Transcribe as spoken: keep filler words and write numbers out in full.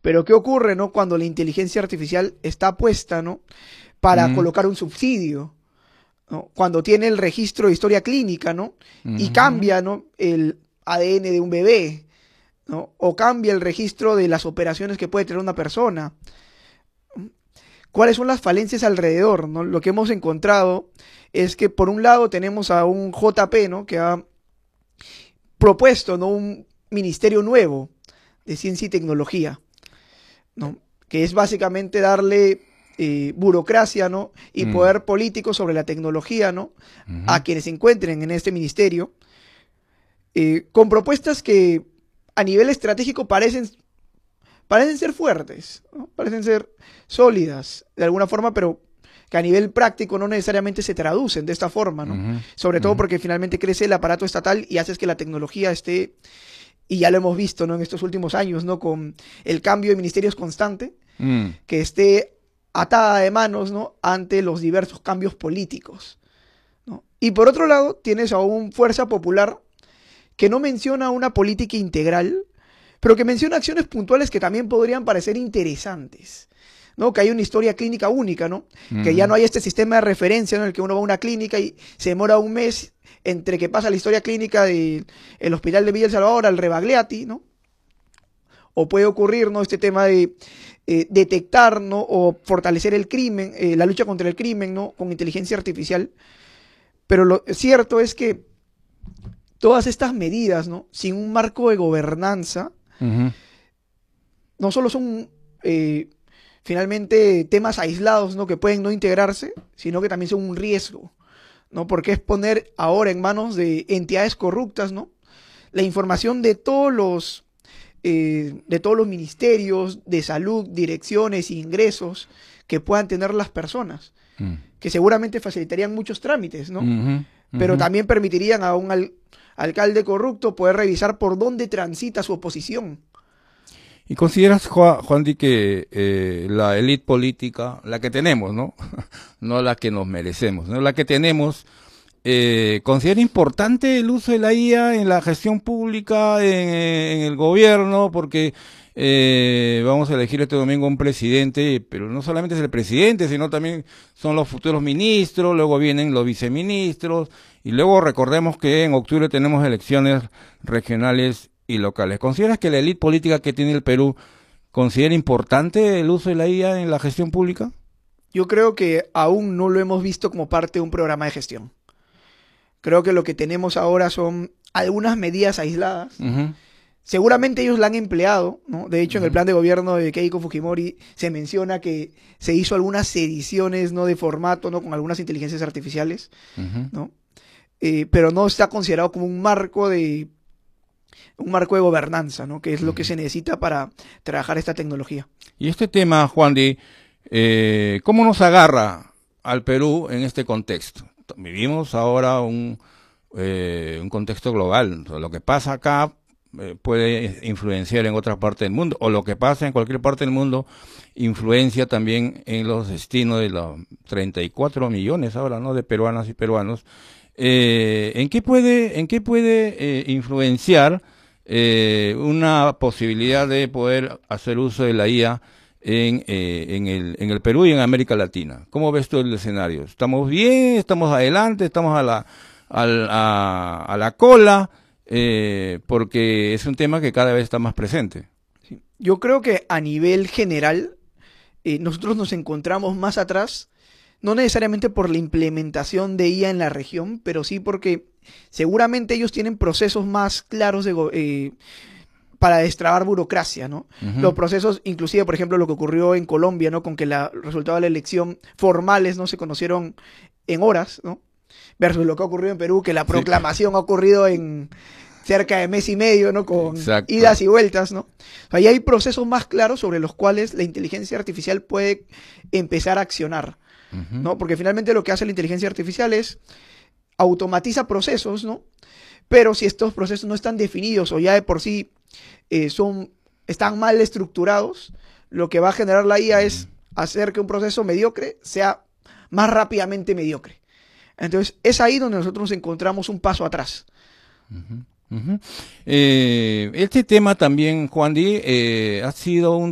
Pero ¿qué ocurre, no? Cuando la inteligencia artificial está puesta, ¿no? Para mm. colocar un subsidio, ¿no? Cuando tiene el registro de historia clínica, ¿no? Mm. Y cambia, ¿no? El A D N de un bebé, ¿no? O cambia el registro de las operaciones que puede tener una persona. ¿Cuáles son las falencias alrededor, ¿no? Lo que hemos encontrado es que por un lado tenemos a un J P, ¿no? Que ha propuesto, ¿no? Un ministerio nuevo de ciencia y tecnología, ¿no? Que es básicamente darle eh, burocracia, ¿no? Y mm. poder político sobre la tecnología, ¿no? Uh-huh. A quienes se encuentren en este ministerio, eh, con propuestas que a nivel estratégico parecen, parecen ser fuertes, ¿no? Parecen ser sólidas de alguna forma, pero que a nivel práctico no necesariamente se traducen de esta forma, ¿no? Uh-huh. Sobre todo uh-huh. porque finalmente crece el aparato estatal y haces que la tecnología esté, y ya lo hemos visto, ¿no? En estos últimos años, ¿no? Con el cambio de ministerios constante, mm. que esté atada de manos, ¿no? Ante los diversos cambios políticos, ¿no? Y por otro lado, tienes a un Fuerza Popular que no menciona una política integral, pero que menciona acciones puntuales que también podrían parecer interesantes, ¿no? Que hay una historia clínica única, ¿no? Mm. Que ya no hay este sistema de referencia, ¿no? En el que uno va a una clínica y se demora un mes entre que pasa la historia clínica del hospital de Villa El Salvador al Rebagliati, ¿no? O puede ocurrir, ¿no? Este tema de eh, detectar, ¿no? O fortalecer el crimen, eh, la lucha contra el crimen, ¿no? Con inteligencia artificial. Pero lo cierto es que todas estas medidas, ¿no? Sin un marco de gobernanza, uh-huh. no solo son eh, finalmente temas aislados, ¿no? Que pueden no integrarse, sino que también son un riesgo, ¿no? Porque es poner ahora en manos de entidades corruptas, ¿no? La información de todos los, eh, de todos los ministerios de salud, direcciones e ingresos que puedan tener las personas, mm. que seguramente facilitarían muchos trámites, ¿no? Uh-huh, uh-huh. Pero también permitirían a un al, alcalde corrupto poder revisar por dónde transita su oposición. ¿Y consideras, Juan, Juan Di, que eh, la élite política, la que tenemos, ¿no? No la que nos merecemos, ¿no? La que tenemos, eh, considera importante el uso de la I A en la gestión pública, en, en el gobierno? Porque eh, vamos a elegir este domingo un presidente, pero no solamente es el presidente, sino también son los futuros ministros, luego vienen los viceministros, y luego recordemos que en octubre tenemos elecciones regionales y locales. ¿Consideras que la élite política que tiene el Perú considera importante el uso de la I A en la gestión pública? Yo creo que aún no lo hemos visto como parte de un programa de gestión. Creo que lo que tenemos ahora son algunas medidas aisladas. Uh-huh. Seguramente ellos la han empleado, ¿no? De hecho, uh-huh. en el plan de gobierno de Keiko Fujimori se menciona que se hizo algunas ediciones, ¿no? De formato, ¿no? Con algunas inteligencias artificiales, uh-huh. ¿no? Eh, pero no está considerado como un marco de un marco de gobernanza, ¿no? Que es lo que se necesita para trabajar esta tecnología. Y este tema, Juan Di, eh, ¿cómo nos agarra al Perú en este contexto? Vivimos ahora un, eh, un contexto global. Lo que pasa acá eh, puede influenciar en otra parte del mundo, o lo que pasa en cualquier parte del mundo influencia también en los destinos de los treinta y cuatro millones ahora, ¿no? De peruanas y peruanos. Eh, ¿en qué puede, en qué puede eh, influenciar Eh, una posibilidad de poder hacer uso de la I A en, eh, en, el, en el Perú y en América Latina? ¿Cómo ves tú el escenario? ¿Estamos bien? ¿Estamos adelante? ¿Estamos a la, a, a, a la cola? Eh, porque es un tema que cada vez está más presente. Sí. Yo creo que a nivel general eh, nosotros nos encontramos más atrás, no necesariamente por la implementación de I A en la región, pero sí porque seguramente ellos tienen procesos más claros de, eh, para destrabar burocracia, ¿no? Uh-huh. Los procesos, inclusive, por ejemplo, lo que ocurrió en Colombia, ¿no? Con que los resultados de la elección formales no se conocieron en horas, ¿no? Versus lo que ha ocurrido en Perú, que la proclamación sí. ha ocurrido en cerca de mes y medio, ¿no? Con Exacto. idas y vueltas, ¿no? Ahí hay procesos más claros sobre los cuales la inteligencia artificial puede empezar a accionar, uh-huh. ¿no? Porque finalmente lo que hace la inteligencia artificial es automatiza procesos, ¿no? Pero si estos procesos no están definidos o ya de por sí eh, son, están mal estructurados, lo que va a generar la I A es hacer que un proceso mediocre sea más rápidamente mediocre. Entonces, es ahí donde nosotros nos encontramos un paso atrás. Uh-huh, uh-huh. Eh, este tema también, Juan Di, eh, ha sido un